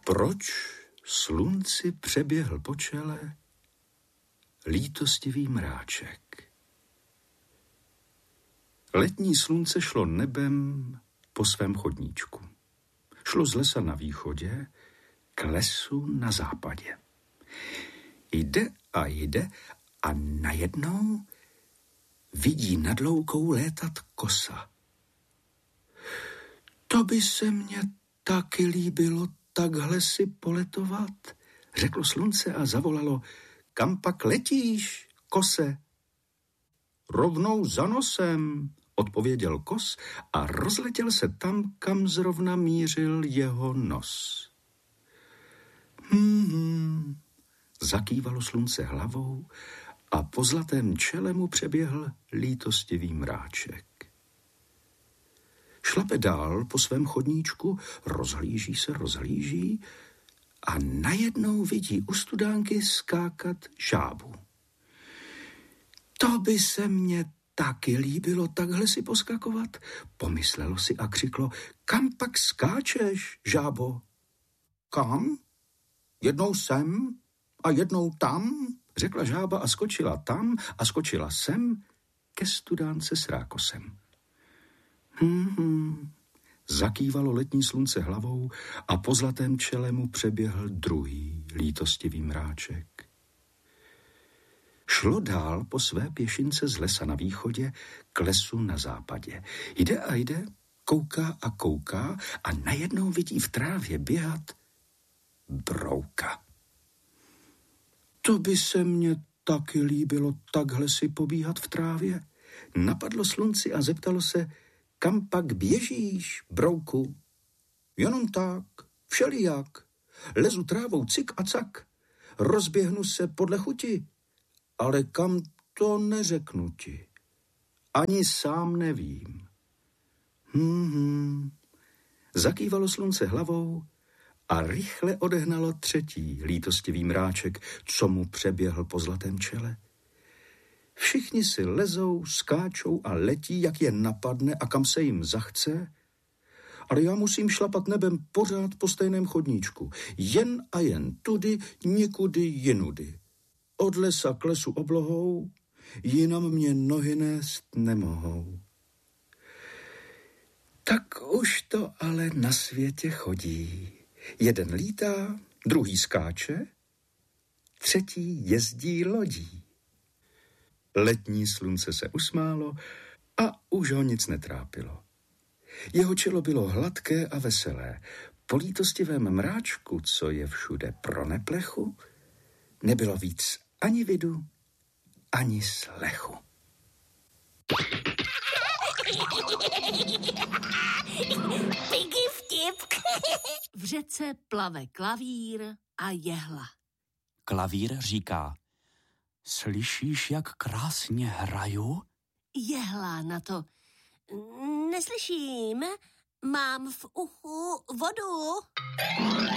Proč slunci přeběhl po čele lítostivý mráček? Letní slunce šlo nebem po svém chodníčku. Šlo z lesa na východě k lesu na západě. Jde a najednou vidí nad loukou létat kosa. To by se mně taky líbilo takhle si poletovat, řeklo slunce a zavolalo: kam pak letíš, kose? Rovnou za nosem, odpověděl kos a rozletěl se tam, kam zrovna mířil jeho nos. Zakývalo slunce hlavou a po zlatém čele mu přeběhl lítostivý mráček. Šlape dál po svém chodníčku, rozhlíží a najednou vidí u studánky skákat žábu. To by se mně taky líbilo takhle si poskakovat, pomyslelo si a křiklo: kam pak skáčeš, žábo? Kam? Jednou sem a jednou tam, řekla žába a skočila tam a skočila sem ke studánce s rákosem. Zakývalo letní slunce hlavou a po zlatém čele mu přeběhl druhý lítostivý mráček. Šlo dál po své pěšince z lesa na východě k lesu na západě. Jde, kouká a najednou vidí v trávě běhat brouka. To by se mně taky líbilo takhle si pobíhat v trávě. Napadlo slunci a zeptalo se: kam pak běžíš, brouku? Jenom tak, všelijak. Lezu trávou cik a cak. Rozběhnu se podle chuti, ale kam to neřeknu ti. Ani sám nevím. Zakývalo slunce hlavou a rychle odehnalo třetí lítostivý mráček, co mu přeběhl po zlatém čele. Všichni si lezou, skáčou a letí, jak je napadne a kam se jim zachce, ale já musím šlapat nebem pořád po stejném chodníčku. Jen a jen tudy, nikudy jinudy. Od lesa k lesu oblohou, jinam mě nohy nést nemohou. Tak už to ale na světě chodí. Jeden lítá, druhý skáče, třetí jezdí lodí. Letní slunce se usmálo a už ho nic netrápilo. Jeho čelo bylo hladké a veselé. Po lítostivém mráčku, co je všude pro neplechu, nebylo víc ani vidu, ani slechu. Piggy vtip. V řece plave klavír a jehla. Klavír říká: slyšíš, jak krásně hraju? Jehla na to: neslyším, mám v uchu vodu.